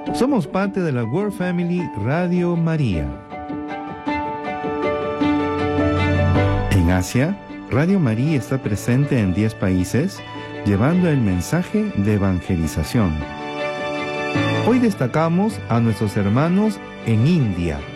Somos parte de la World Family Radio María. En Asia, Radio María está presente en 10 países, llevando el mensaje de evangelización. Hoy destacamos a nuestros hermanos en India.